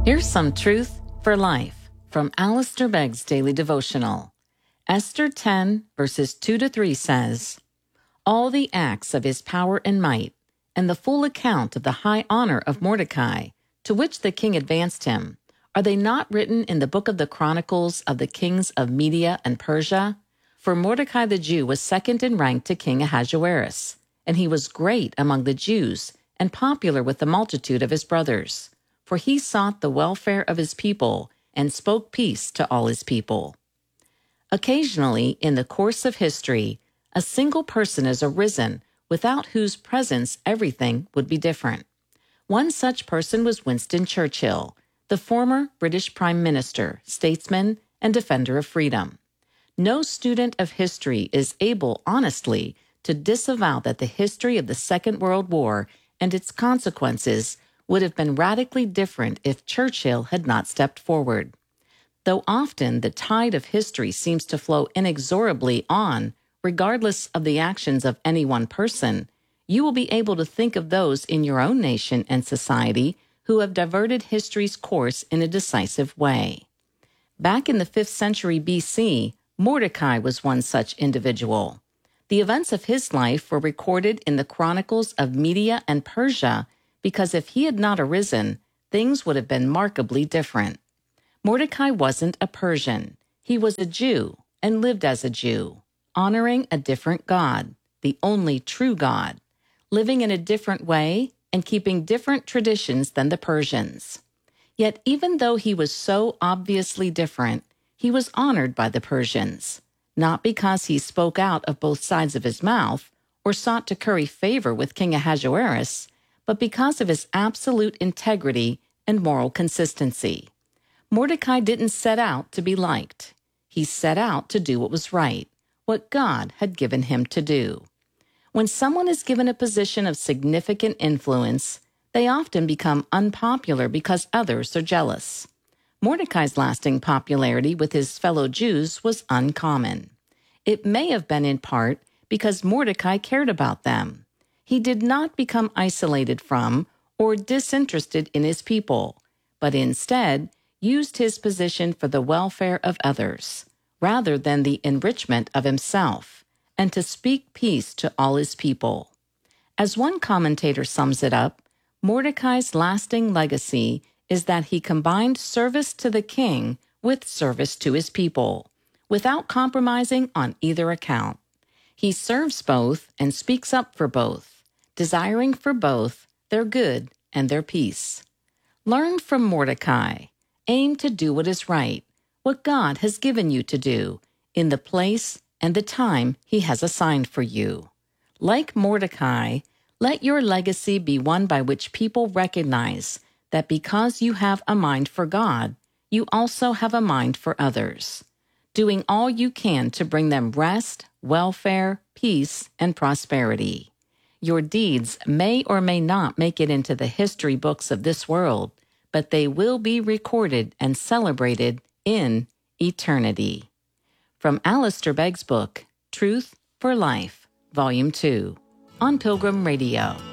Here's some truth for life from Alistair Begg's Daily Devotional. Esther 10, verses 2-3 says, "All the acts of his power and might, and the full account of the high honor of Mordecai, to which the king advanced him, are they not written in the book of the Chronicles of the kings of Media and Persia? For Mordecai the Jew was second in rank to King Ahasuerus, and he was great among the Jews and popular with the multitude of his brothers. For he sought the welfare of his people and spoke peace to all his people." Occasionally, in the course of history, a single person has arisen without whose presence everything would be different. One such person was Winston Churchill, the former British Prime Minister, statesman, and defender of freedom. No student of history is able honestly to disavow that the history of the Second World War and its consequences would have been radically different if Churchill had not stepped forward. Though often the tide of history seems to flow inexorably on, regardless of the actions of any one person, you will be able to think of those in your own nation and society who have diverted history's course in a decisive way. Back in the 5th century BC, Mordecai was one such individual. The events of his life were recorded in the Chronicles of Media and Persia because if he had not arisen, things would have been markedly different. Mordecai wasn't a Persian. He was a Jew and lived as a Jew, honoring a different God, the only true God, living in a different way and keeping different traditions than the Persians. Yet even though he was so obviously different, he was honored by the Persians, not because he spoke out of both sides of his mouth or sought to curry favor with King Ahasuerus, but because of his absolute integrity and moral consistency. Mordecai didn't set out to be liked. He set out to do what was right, what God had given him to do. When someone is given a position of significant influence, they often become unpopular because others are jealous. Mordecai's lasting popularity with his fellow Jews was uncommon. It may have been in part because Mordecai cared about them. He did not become isolated from or disinterested in his people, but instead used his position for the welfare of others, rather than the enrichment of himself, and to speak peace to all his people. As one commentator sums it up, Mordecai's lasting legacy is that he combined service to the king with service to his people, without compromising on either account. He serves both and speaks up for both, desiring for both their good and their peace. Learn from Mordecai. Aim to do what is right, what God has given you to do, in the place and the time He has assigned for you. Like Mordecai, let your legacy be one by which people recognize that because you have a mind for God, you also have a mind for others, doing all you can to bring them rest, welfare, peace, and prosperity. Your deeds may or may not make it into the history books of this world, but they will be recorded and celebrated in eternity. From Alistair Begg's book, Truth for Life, Volume 2, on Pilgrim Radio.